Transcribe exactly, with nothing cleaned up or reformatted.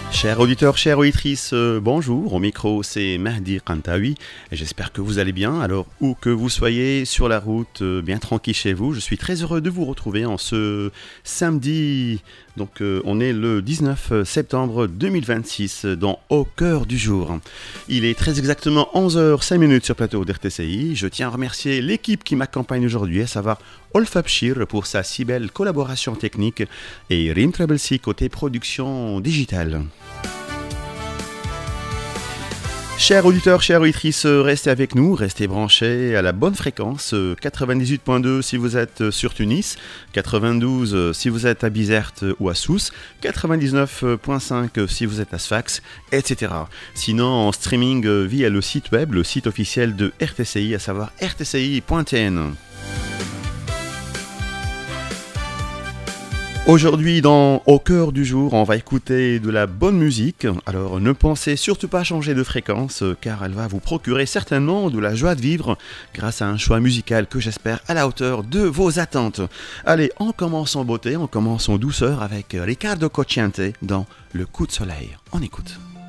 Chers auditeurs, chères auditrices, euh, bonjour. Au micro, c'est Mahdi Kantaoui. Et j'espère que vous allez bien. Alors, où que vous soyez, sur la route, euh, bien tranquille chez vous, je suis très heureux de vous retrouver en ce samedi. Donc, euh, on est le dix-neuf septembre deux mille vingt-six dans Au cœur du jour. Il est très exactement onze heures cinq sur plateau d'R T C I. Je tiens à remercier l'équipe qui m'accompagne aujourd'hui, à savoir Olfabshir pour sa si belle collaboration technique et Rim Trebelsi côté production digitale. Chers auditeurs, chères auditrices, restez avec nous, restez branchés à la bonne fréquence, quatre-vingt-dix-huit virgule deux si vous êtes sur Tunis, quatre-vingt-douze si vous êtes à Bizerte ou à Sousse, quatre-vingt-dix-neuf virgule cinq si vous êtes à Sfax, et cetera. Sinon, en streaming via le site web, le site officiel de R T C I, à savoir r t c i point t n. Aujourd'hui, dans Au cœur du jour, on va écouter de la bonne musique. Alors, ne pensez surtout pas changer de fréquence, car elle va vous procurer certainement de la joie de vivre grâce à un choix musical que j'espère à la hauteur de vos attentes. Allez, on commence en beauté, on commence en douceur avec Riccardo Cocciante dans Le coup de soleil. On écoute.